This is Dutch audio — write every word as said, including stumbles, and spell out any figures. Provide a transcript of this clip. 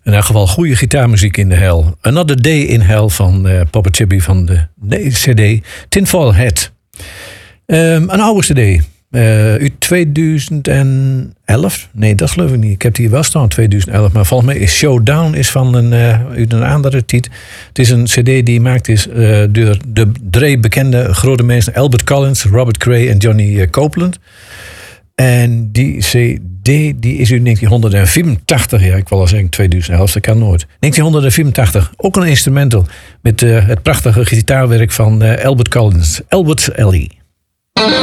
In elk geval goede gitaarmuziek in de hel. Another Day in Hell van uh, Papa Chippy van de nee, C D Tinfoil Hat. Um, een oude C D. Uh, uit tweeduizend elf. Nee, dat geloof ik niet. Ik heb die wel staan, tweeduizend elf. Maar volgens mij is Showdown is van een, uh, uit een andere titel. Het is een cd die gemaakt is uh, door de drie bekende grote mensen. Albert Collins, Robert Cray en Johnny uh, Copeland. En die cd die is uit negentien vierentachtig. Ja, ik wil al zeggen tweeduizend elf, dat kan nooit. negentien vierentachtig. Ook een instrumental. Met uh, het prachtige gitaarwerk van uh, Albert Collins. Albert Ellie.